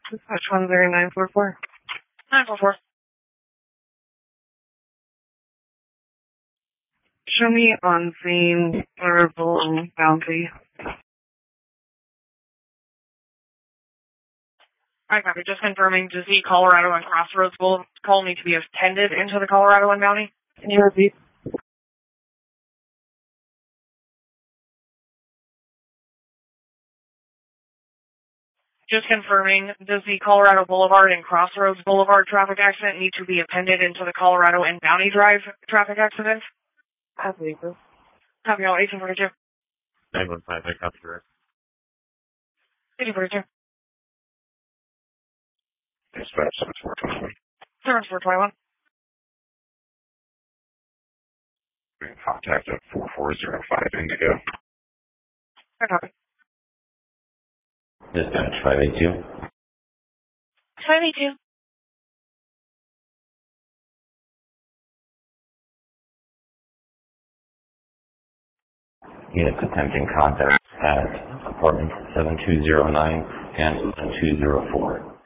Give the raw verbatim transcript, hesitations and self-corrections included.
Dispatch one zero nine four four. nine four four. Show me on scene Colorado Bounty. Alright, copy. Just confirming, does the Colorado and Crossroads will call me to be attended into the Colorado and Bounty? Can you repeat? Just confirming, does the Colorado Boulevard and Crossroads Boulevard traffic accident need to be appended into the Colorado and Bounty Drive traffic accident? I believe so. Copy all, eighteen forty-two. nine one five, I copy direct. eighteen forty-two. Dispatch seven four twenty-one. seven four twenty-one. Contact at four four zero five Indigo. I copy. Dispatch five eight two. five eight two. Units attempting contact at apartment seven two zero nine and seven two zero four.